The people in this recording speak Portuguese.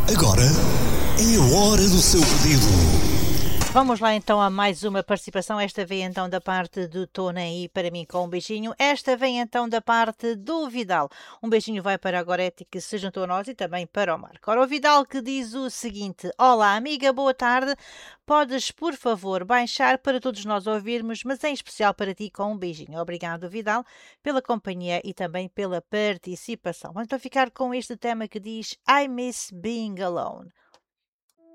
Agora é a hora do seu pedido. Vamos lá então a mais uma participação. Esta vem então da parte do Tô Nem Aí para mim com um beijinho. Esta vem então da parte do Vidal. Um beijinho vai para a Gorete que se juntou a nós e também para o Marco. Ora, o Vidal que diz o seguinte: Olá amiga, boa tarde. Podes por favor baixar para todos nós ouvirmos, mas em especial para ti com um beijinho. Obrigado Vidal pela companhia e também pela participação. Vamos então ficar com este tema que diz I Miss Being Alone.